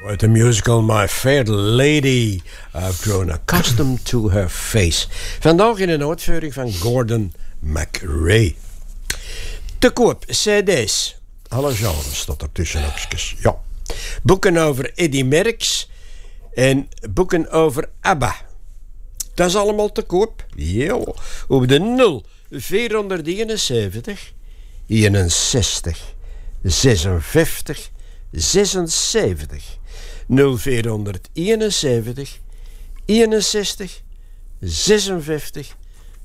With the musical My Fair Lady, I've grown accustomed to her face. Vandaag in een uitvoering van Gordon MacRae. Te koop, cd's. Alle genres staat er tussen. Ja. Boeken over Eddy Merckx en boeken over ABBA. Dat is allemaal te koop. Ja. Op de 0 471 61 56 76 0471 61 56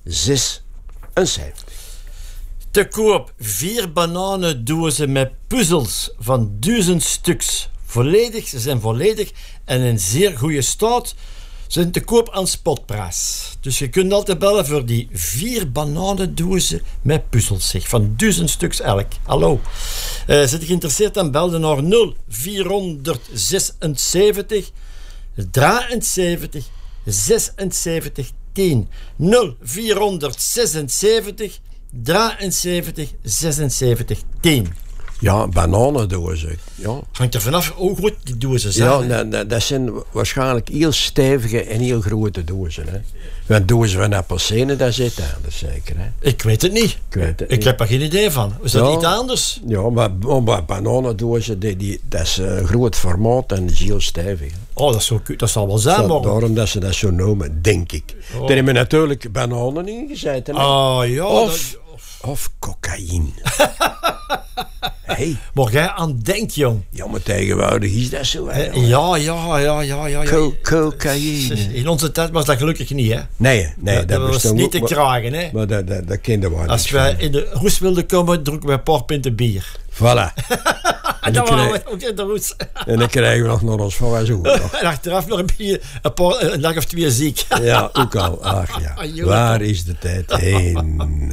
76. Te koop 4 bananendozen met puzzels van 1000 stuks. Ze zijn volledig en in zeer goede staat. Ze zijn te koop aan spotprijs. Dus je kunt altijd bellen voor die 4 bananendozen met puzzels. Zeg, van 1000 stuks elk. Hallo. Zit je geïnteresseerd, dan bel je naar 0476 73 76 10. 0476 73 76 10. Ja, bananendozen. Ja. Hangt er vanaf hoe goed die dozen zijn. Ja, dat zijn waarschijnlijk heel stevige en heel grote dozen. Hè. Want dozen van appelsinen, dat zit anders zeker. Hè. Ik weet het niet. Ik heb er geen idee van. Is dat iets anders? Ja, maar bananendozen, dat is groot formaat en heel stevig. Oh, dat zal wel zijn, maar... Daarom dat ze dat zo noemen, denk ik. Er hebben natuurlijk bananen in gezeten. Oh, ja. Of cocaïne. Hey. Maar jij aan denkt, jong. Ja, maar tegenwoordig is dat zo. Hè, ja. Cocaïne. In onze tijd was dat gelukkig niet, hè? Nee, dat was niet te kragen, hè? Maar dat kenden we niet. Als wij in de roes wilden komen, dronken we een paar pinten bier. Voilà. En dan waren we ook in de roes. En dan krijgen we nog naar ons van zo. En achteraf nog een dag of 2 ziek. Ja, ook al. Ach ja. Waar is de tijd heen?